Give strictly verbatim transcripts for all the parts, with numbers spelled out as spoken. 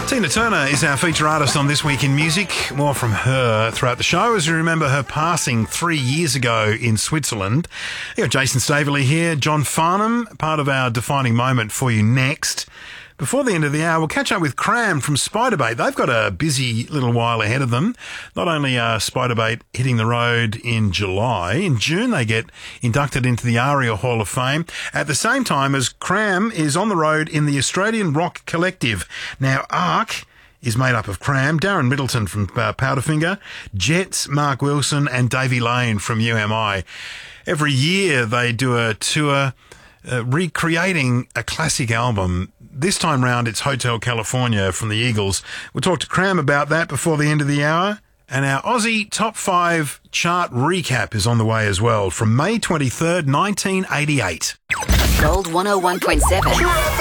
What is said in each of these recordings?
Tina Turner is our feature artist on This Week in Music. More from her throughout the show as we remember her passing three years ago in Switzerland. You got Jason Staveley here, John Farnham, part of our defining moment for you next. Before the end of the hour, we'll catch up with Cram from Spiderbait. They've got a busy little while ahead of them. Not only are Spiderbait hitting the road in July, in June they get inducted into the ARIA Hall of Fame at the same time as Cram is on the road in the Australian Rock Collective. Now, ARC is made up of Cram, Darren Middleton from uh, Powderfinger, Jets, Mark Wilson and Davey Lane from U M I. Every year they do a tour uh, recreating a classic album. This time round, it's Hotel California from the Eagles. We'll talk to Cram about that before the end of the hour. And our Aussie Top five chart recap is on the way as well from May twenty-third, nineteen eighty-eight. Gold one oh one point seven.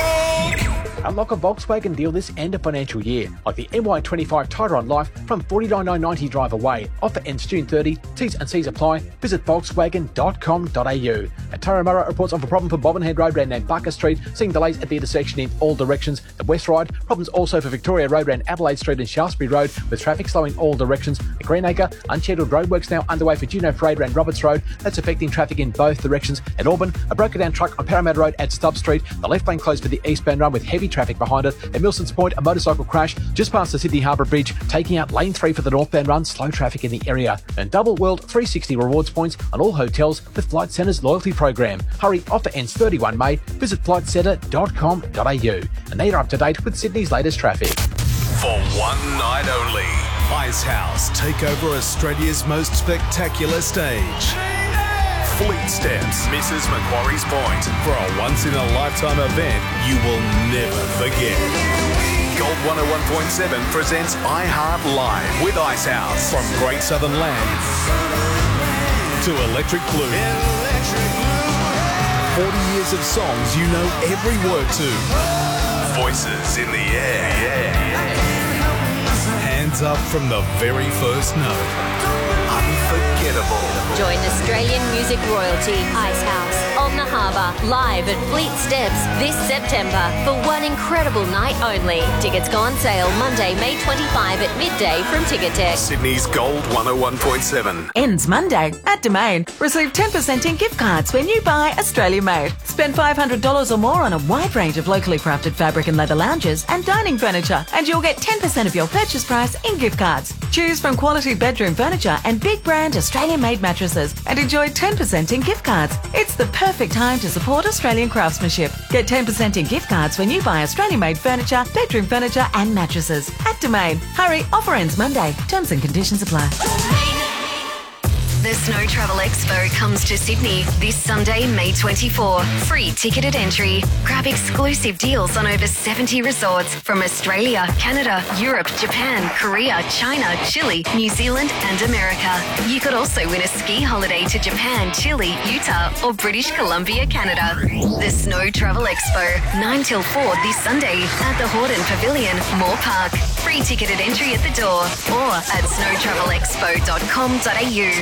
Unlock a Volkswagen deal this end of financial year, like the M Y twenty-five Tiguan Life from forty-nine thousand nine hundred ninety dollars drive away. Offer ends June thirtieth. T's and C's apply. Visit volkswagen dot com dot a u. At Turramurra reports of a problem for Bobbin Head Road around Nambucca Street, seeing delays at the intersection in all directions. The West Ride, problems also for Victoria Road around Adelaide Street and Shaftesbury Road, with traffic slowing all directions. At Greenacre, unscheduled roadworks now underway for Juno Parade around Roberts Road. That's affecting traffic in both directions. At Auburn, a broken down truck on Parramatta Road at Stubb Street. The left lane closed for the eastbound run with heavy traffic behind it. At Milson's Point, a motorcycle crash just past the Sydney Harbour Bridge, taking out lane three for the northbound run, slow traffic in the area. And Double World three sixty rewards points on all hotels with Flight Centre's loyalty program. Hurry, offer ends thirty-first May. Visit flight centre dot com dot a u. And they are up to date with Sydney's latest traffic. For one night only, Icehouse take over Australia's most spectacular stage. Fleet Steps, Missus Macquarie's Point, for a once-in-a-lifetime event you will never forget. Gold one oh one point seven presents iHeart Live with Icehouse. From Great Southern Land to Electric Blue. forty years of songs you know every word to. Voices in the air. Hands up from the very first note. Unforgettable. Join Australian music royalty Icehouse on the Harbour, live at Fleet Steps this September for one incredible night only. Tickets go on sale Monday, May twenty-fifth at midday from Ticketek. Sydney's Gold one oh one point seven. Ends Monday at Domain. Receive ten percent in gift cards when you buy Australia Made. Spend five hundred dollars or more on a wide range of locally crafted fabric and leather lounges and dining furniture, and you'll get ten percent of your purchase price in gift cards. Choose from quality bedroom furniture and big brand Australian Made mattresses and enjoy ten percent in gift cards. It's the perfect time to support Australian craftsmanship. Get ten percent in gift cards when you buy Australian Made furniture, bedroom furniture and mattresses at Domain. Hurry, offer ends Monday. Terms and conditions apply. The Snow Travel Expo comes to Sydney this Sunday, May twenty-fourth. Free ticketed entry. Grab exclusive deals on over seventy resorts from Australia, Canada, Europe, Japan, Korea, China, Chile, New Zealand and America. You could also win a ski holiday to Japan, Chile, Utah or British Columbia, Canada. The Snow Travel Expo, nine till four this Sunday at the Hordern Pavilion, Moore Park. Free ticketed entry at the door or at snow travel expo dot com dot a u.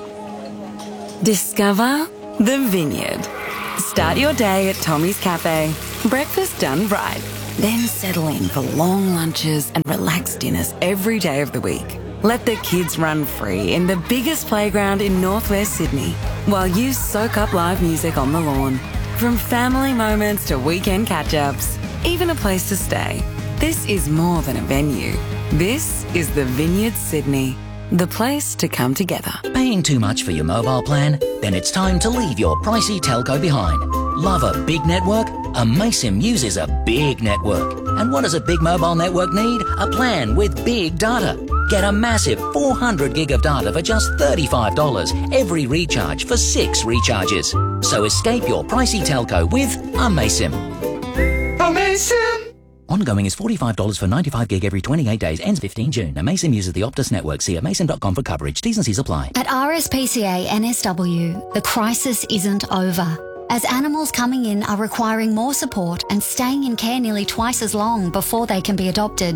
Discover the Vineyard. Start your day at Tommy's Cafe. Breakfast done right. Then settle in for long lunches and relaxed dinners every day of the week. Let the kids run free in the biggest playground in northwest Sydney while you soak up live music on the lawn. From family moments to weekend catch-ups, even a place to stay. This is more than a venue. This is the Vineyard Sydney. The place to come together. Paying too much for your mobile plan? Then it's time to leave your pricey telco behind. Love a big network? Amaysim uses a big network. And what does a big mobile network need? A plan with big data. Get a massive four hundred gig of data for just thirty-five dollars every recharge for six recharges. So escape your pricey telco with Amaysim. Amaysim! Ongoing is forty-five dollars for ninety-five gig every twenty-eight days. Ends fifteenth June. Amaysim uses the Optus network. See amaysim dot com for coverage. T's and C's apply. At R S P C A N S W, the crisis isn't over. As animals coming in are requiring more support and staying in care nearly twice as long before they can be adopted.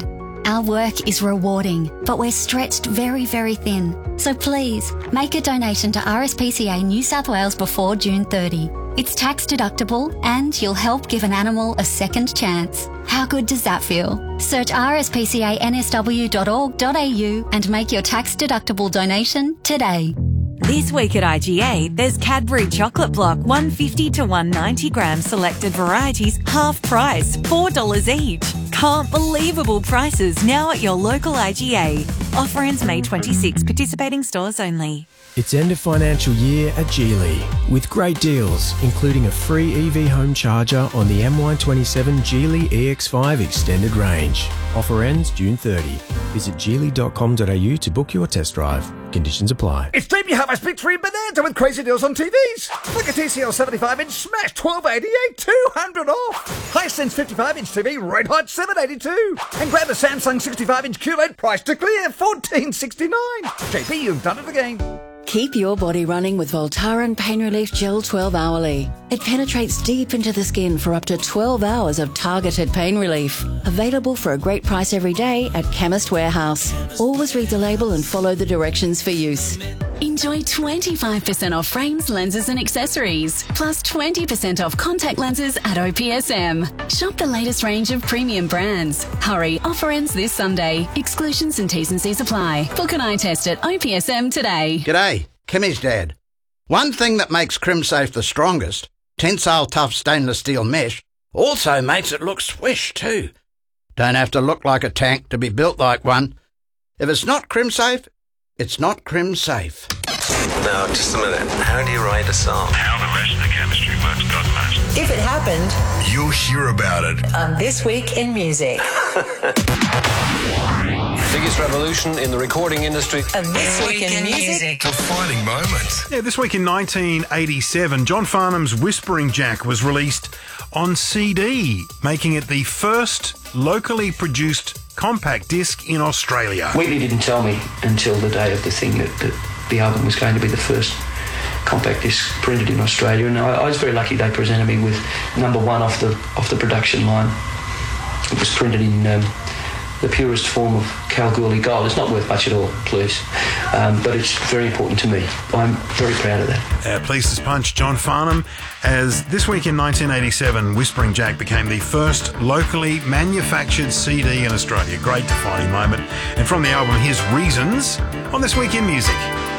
Our work is rewarding, but we're stretched very, very thin. So please, make a donation to R S P C A New South Wales before June thirtieth. It's tax deductible and you'll help give an animal a second chance. How good does that feel? Search r s p c a n s w dot org dot a u and make your tax deductible donation today. This week at I G A, there's Cadbury Chocolate Block one fifty to one ninety gram selected varieties, half price, four dollars each. Can't believable prices now at your local I G A. Offer ends May twenty-sixth, participating stores only. It's end of financial year at Geely with great deals, including a free E V home charger on the M Y twenty-seven Geely E X five Extended Range. Offer ends June thirtieth. Visit geely dot com dot a u to book your test drive. Conditions apply. It's time you have a split screen bonanza with crazy deals on T Vs. Like a T C L seventy-five inch smash, twelve eighty-eight, two hundred off. Hisense fifty-five inch T V, red hot, seven eighty-two. And grab a Samsung sixty-five inch Q L E D, price to clear, fourteen sixty-nine. J P, you've done it again. Keep your body running with Voltaren Pain Relief Gel twelve hourly. It penetrates deep into the skin for up to twelve hours of targeted pain relief. Available for a great price every day at Chemist Warehouse. Always read the label and follow the directions for use. Enjoy twenty-five percent off frames, lenses and accessories, plus twenty percent off contact lenses at O P S M. Shop the latest range of premium brands. Hurry, offer ends this Sunday. Exclusions and T's and C's apply. Book an eye test at O P S M today. G'day, Kimmy's dad. One thing that makes CrimSafe the strongest, tensile tough stainless steel mesh, also makes it look swish too. Don't have to look like a tank to be built like one. If it's not CrimSafe, it's not CrimSafe. Now, just a minute. How do you write a song? How the rest of the chemistry works, God knows. If it happened, you'll hear about it on This Week in Music. Biggest revolution in the recording industry. And This Week in Music. Defining moment. Yeah, this week in nineteen eighty-seven, John Farnham's Whispering Jack was released on C D, making it the first locally produced compact disc in Australia. Wheatley didn't tell me until the day of the thing that, that the album was going to be the first compact disc printed in Australia, and I, I was very lucky they presented me with number one off the off the production line. It was printed in um, the purest form of Kalgoorlie gold. It's not worth much at all, please, um, but it's very important to me. I'm very proud of that. Uh, pleased as punch, John Farnham, as this week in nineteen eighty-seven, Whispering Jack became the first locally manufactured C D in Australia. Great defining moment. And from the album, here's Reasons on This Week in Music.